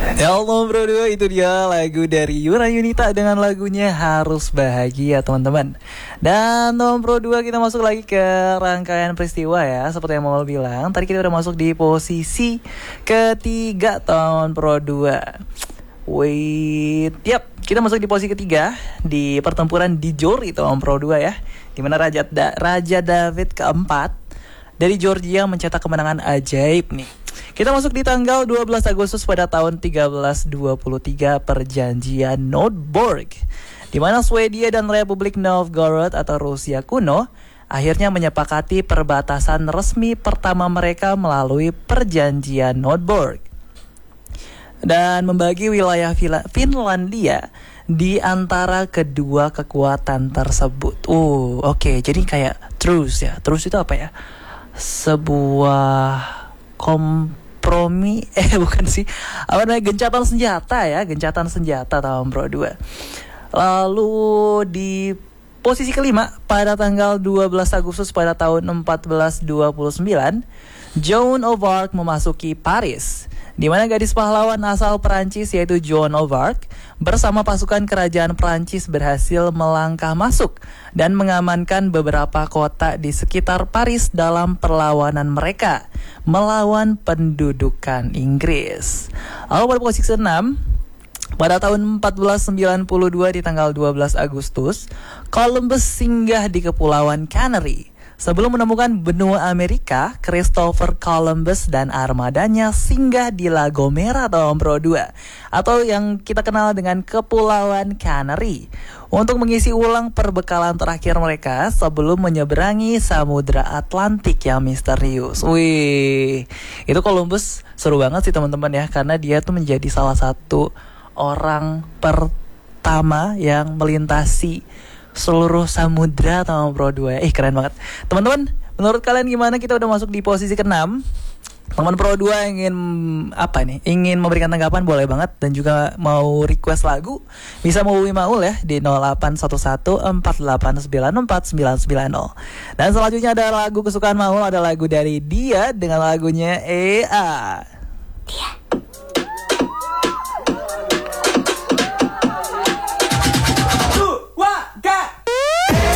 Ya Allah bro, itu dia lagu dari Yura Yunita dengan lagunya Harus Bahagia teman-teman. Dan Tom Pro 2 kita masuk lagi ke rangkaian peristiwa ya. Seperti yang mau bilang, tadi kita udah masuk di posisi ketiga Tom Pro 2. Wait, kita masuk di posisi ketiga di pertempuran di Jori Tom Pro 2 ya. Dimana Raja David keempat dari Georgia mencetak kemenangan ajaib nih. Kita masuk di tanggal 12 Agustus pada tahun 1323 perjanjian Nordborg, di mana Swedia dan Republik Novgorod atau Rusia kuno akhirnya menyepakati perbatasan resmi pertama mereka melalui perjanjian Nordborg dan membagi wilayah Finlandia di antara kedua kekuatan tersebut. Oke. Jadi kayak truce ya. Truce itu apa ya? Sebuah kompromi bukan sih, apa namanya, gencatan senjata tahun Pro 2. Lalu di posisi kelima pada tanggal 12 Agustus pada tahun 1429, Joan of Arc memasuki Paris, di mana gadis pahlawan asal Perancis yaitu Joan of Arc bersama pasukan kerajaan Perancis berhasil melangkah masuk dan mengamankan beberapa kota di sekitar Paris dalam perlawanan mereka melawan pendudukan Inggris. Lalu pada posisi 6 pada tahun 1492 di tanggal 12 Agustus, Columbus singgah di Kepulauan Canary. Sebelum menemukan benua Amerika, Christopher Columbus dan armadanya singgah di La Gomera tahun Pro 2 atau yang kita kenal dengan Kepulauan Canary untuk mengisi ulang perbekalan terakhir mereka sebelum menyeberangi Samudra Atlantik yang misterius. Wih, itu Columbus seru banget sih teman-teman ya, karena dia tuh menjadi salah satu orang pertama yang melintasi seluruh samudra tahun Pro 2 ya. Keren banget. Teman-teman, menurut kalian gimana? Kita udah masuk di posisi ke-6. Teman Pro 2 ingin memberikan tanggapan boleh banget, dan juga mau request lagu bisa menghubungi Maul ya di 081148949990. Dan selanjutnya ada lagu kesukaan Maul, ada lagu dari dia dengan lagunya EA. Dia